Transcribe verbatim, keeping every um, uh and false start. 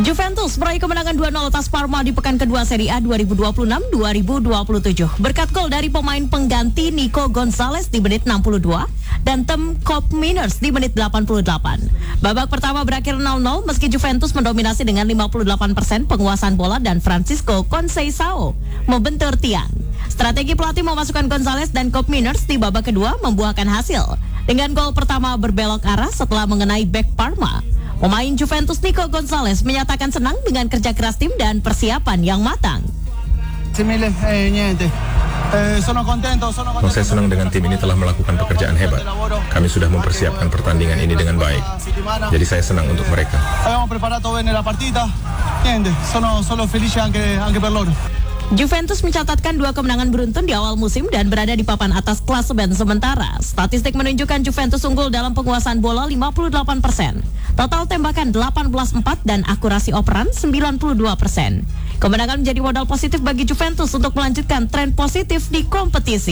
Juventus meraih kemenangan dua nol atas Parma di pekan kedua Serie A dua ribu dua puluh enam dua ribu dua puluh tujuh. Berkat gol dari pemain pengganti Nico Gonzalez di menit enam puluh dua dan Tim Koopmeiners di menit delapan puluh delapan. Babak pertama berakhir nol nol meski Juventus mendominasi dengan lima puluh delapan persen penguasaan bola dan Francisco Conceição membentur tiang. Strategi pelatih memasukkan Gonzalez dan Koopmeiners di babak kedua membuahkan hasil. Dengan gol pertama berbelok arah setelah mengenai bek Parma. Pemain Juventus Nico Gonzalez menyatakan senang dengan kerja keras tim dan persiapan yang matang. Oh, saya senang dengan tim ini telah melakukan pekerjaan hebat. Kami sudah mempersiapkan pertandingan ini dengan baik. Jadi saya senang untuk mereka. Juventus mencatatkan dua kemenangan beruntun di awal musim dan berada di papan atas klasemen sementara. Statistik menunjukkan Juventus unggul dalam penguasaan bola lima puluh delapan persen. Total tembakan delapan belas empat dan akurasi operan sembilan puluh dua persen. Kemenangan menjadi modal positif bagi Juventus untuk melanjutkan tren positif di kompetisi.